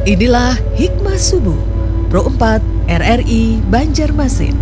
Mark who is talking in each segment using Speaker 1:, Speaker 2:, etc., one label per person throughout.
Speaker 1: Inilah Hikmah Subuh Pro 4 RRI Banjarmasin.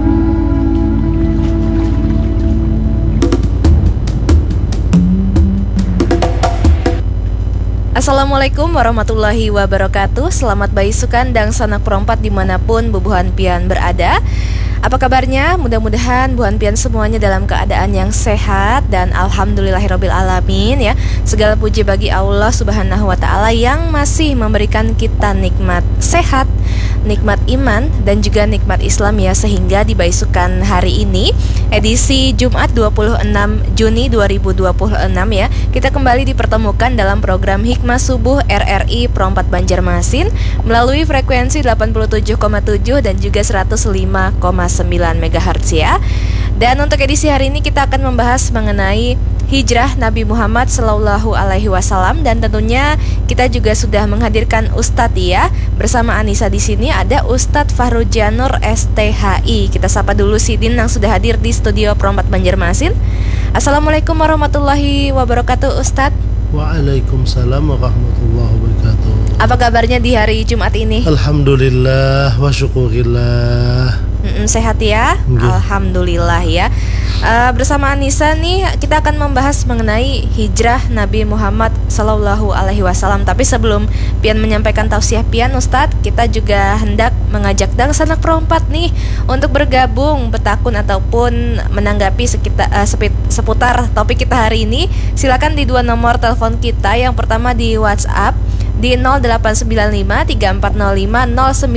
Speaker 1: Assalamualaikum warahmatullahi wabarakatuh. Selamat bayi sukan dan sanak perompat dimanapun bubuhan pian berada. Apa kabarnya? Mudah-mudahan buhan pian semuanya dalam keadaan yang sehat dan alhamdulillahirabbil alamin ya. Segala puji bagi Allah Subhanahu wa taala yang masih memberikan kita nikmat sehat, nikmat iman dan juga nikmat Islam ya, sehingga di Baisukan hari ini edisi Jumat 26 Juni 2026 ya, kita kembali dipertemukan dalam program Hikmah Subuh RRI Pro 4 Banjarmasin melalui frekuensi 87,7 dan juga 105,9 MHz ya. Dan untuk edisi hari ini kita akan membahas mengenai hijrah Nabi Muhammad Sallallahu Alaihi Wasallam, dan tentunya kita juga sudah menghadirkan Ustadz ya. Bersama Anissa di sini ada Ustadz Fahrujanur STHI. Kita sapa dulu Sidin yang sudah hadir di studio Pro 4 Banjarmasin. Assalamualaikum warahmatullahi wabarakatuh Ustadz.
Speaker 2: Waalaikumsalam warahmatullahi wabarakatuh.
Speaker 1: Apa kabarnya di hari Jumat ini?
Speaker 2: Alhamdulillah wa syukurillah.
Speaker 1: Sehat ya? Alhamdulillah ya. Bersama Anissa nih kita akan membahas mengenai hijrah Nabi Muhammad Sallallahu Alaihi Wasallam. Tapi sebelum pian menyampaikan tausiah pian Ustadz, kita juga hendak mengajak dan sanak perompat nih untuk bergabung, bertakun ataupun menanggapi seputar topik kita hari ini. Silakan di dua nomor telepon kita. Yang pertama di WhatsApp di 0895 3405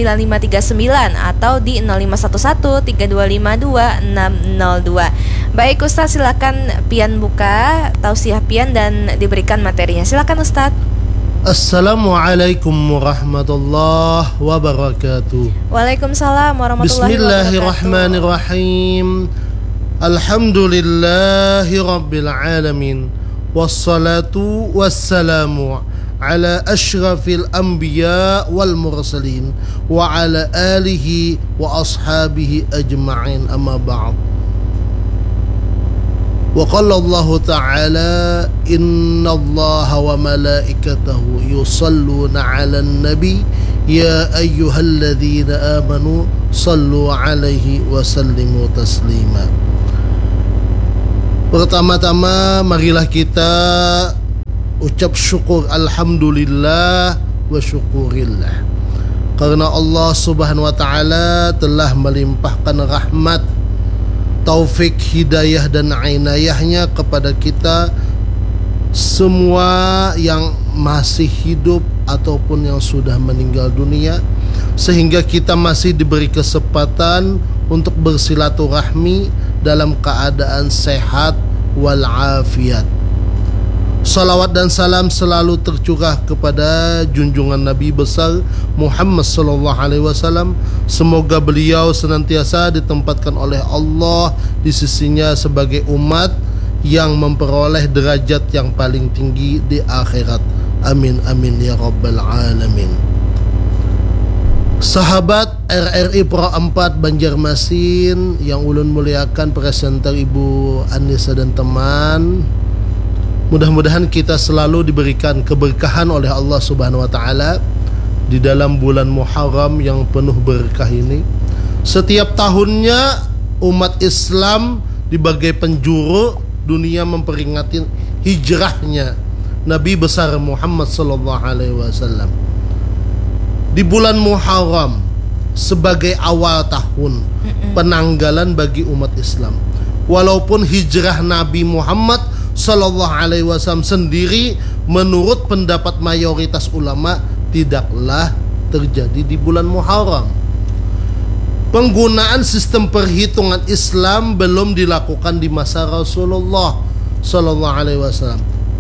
Speaker 1: 09539 atau di 0511 3252 602. Baik Ustaz, silakan pian buka tausiah pian dan diberikan materinya. Silakan Ustaz.
Speaker 2: Assalamualaikum warahmatullahi wabarakatuh.
Speaker 1: Waalaikumsalam warahmatullahi wabarakatuh.
Speaker 2: Bismillahirrahmanirrahim. Alhamdulillahi rabbil alamin. Wassalatu wassalamu ala ashrafil anbiya wal mursalin wa ala alihi wa ashabihi ajma'in, amma ba'd. Wa qala Allah ta'ala inna Allah wa malaikatahu yusalluna 'alan nabi ya ayyuhalladzina amanu sallu 'alaihi wa sallimu taslima. Pertama-tama marilah kita ucap syukur alhamdulillah wa syukurillah, karena Allah subhanahu wa ta'ala telah melimpahkan rahmat, taufik, hidayah dan inayahnya kepada kita semua yang masih hidup ataupun yang sudah meninggal dunia, sehingga kita masih diberi kesempatan untuk bersilaturahmi dalam keadaan sehat walafiat. Salawat dan salam selalu tercurah kepada junjungan Nabi besar Muhammad sallallahu alaihi wasallam. Semoga beliau senantiasa ditempatkan oleh Allah di sisinya sebagai umat yang memperoleh derajat yang paling tinggi di akhirat. Amin amin ya rabbal alamin. Sahabat RRI Pro 4 Banjarmasin yang ulun muliakan, presenter Ibu Anissa dan teman, mudah-mudahan kita selalu diberikan keberkahan oleh Allah Subhanahu wa taala di dalam bulan Muharram yang penuh berkah ini. Setiap tahunnya umat Islam di berbagai penjuru dunia memperingati hijrahnya Nabi besar Muhammad sallallahu alaihi wasallam. Di bulan Muharram sebagai awal tahun penanggalan bagi umat Islam. Walaupun hijrah Nabi Muhammad Sallallahu Alaihi Wasallam sendiri menurut pendapat mayoritas ulama tidaklah terjadi di bulan Muharram. Penggunaan sistem perhitungan Islam belum dilakukan di masa Rasulullah Sallallahu Alaihi Wasallam.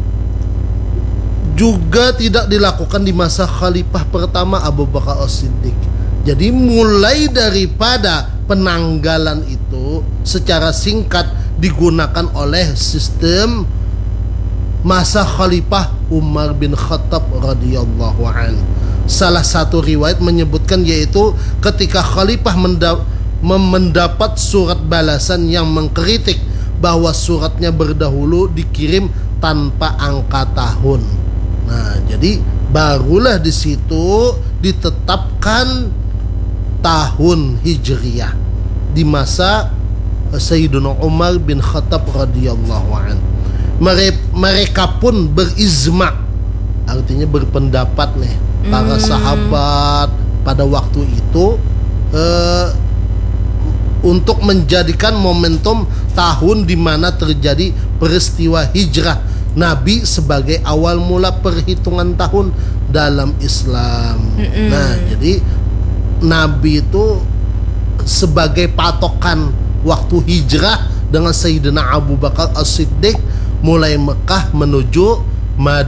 Speaker 2: Juga tidak dilakukan di masa khalifah pertama Abu Bakar As-Siddiq. Jadi mulai daripada penanggalan itu secara singkat digunakan oleh sistem masa Khalifah Umar bin Khattab radhiyallahu an. Salah satu riwayat menyebutkan yaitu ketika Khalifah mendapat surat balasan yang mengkritik bahwa suratnya berdahulu dikirim tanpa angka tahun. Nah, jadi barulah di situ ditetapkan tahun Hijriyah di masa Sayyidina Umar bin Khattab radhiyallahu an. Mereka pun berizma, artinya berpendapat nih para sahabat pada waktu itu untuk menjadikan momentum tahun di mana terjadi peristiwa hijrah Nabi sebagai awal mula perhitungan tahun dalam Islam. Nah, jadi Nabi itu sebagai patokan waktu hijrah dengan Sayyidina Abu Bakar As-Siddiq mulai Mekah menuju Madinah.